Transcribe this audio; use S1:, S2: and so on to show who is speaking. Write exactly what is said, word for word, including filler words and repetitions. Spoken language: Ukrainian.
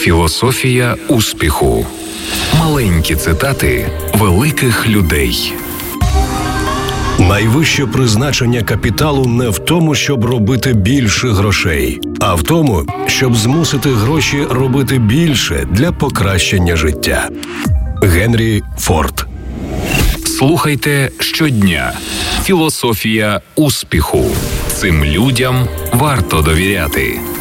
S1: Філософія успіху. Маленькі цитати великих людей.
S2: Найвище призначення капіталу не в тому, щоб робити більше грошей, а в тому, щоб змусити гроші робити більше для покращення життя. Генрі Форд.
S1: Слухайте щодня. Філософія успіху. Цим людям варто довіряти.